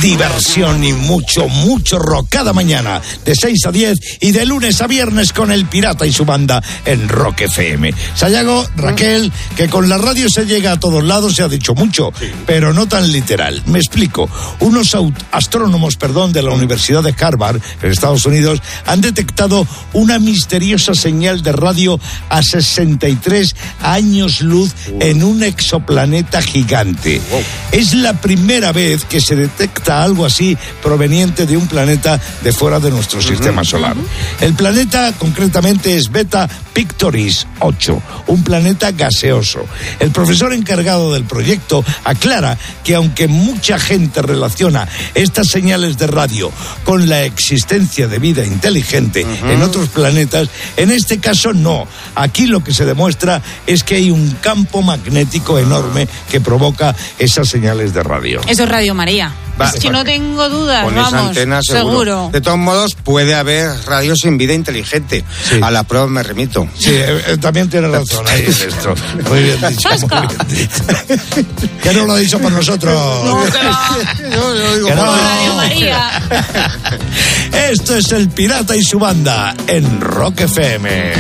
diversión y mucho rock cada mañana de 6 a 10 y de lunes a viernes con El Pirata y su banda en Rock FM. Sayago, Raquel, que con la radio se llega a todos lados, se ha dicho mucho, pero no tan literal. Me explico. Unos astrónomos de la Universidad de Harvard, en Estados Unidos, han detectado una misteriosa señal de radio a 63 años luz en un exoplaneta gigante. Es la primera vez que se detecta algo así proveniente de un planeta de fuera de nuestro sistema solar. El planeta concretamente es Beta Pictoris 8, un planeta gaseoso. El profesor encargado del proyecto aclara que aunque mucha gente relaciona estas señales de radio con la existencia de vida inteligente en otros planetas, en este caso no. Aquí lo que se demuestra es que hay un campo magnético enorme que provoca esas señales de radio. Eso es Radio María. Si no tengo dudas, con vamos, esa antena seguro. De todos modos, puede haber radio sin vida inteligente. Sí. A la prueba me remito. Sí, también tiene razón ahí en esto. Muy bien dicho, muy bien dicho. Que no lo ha dicho por nosotros. No, que no. Yo digo que por no. Radio María. Esto es El Pirata y su banda en Rock FM.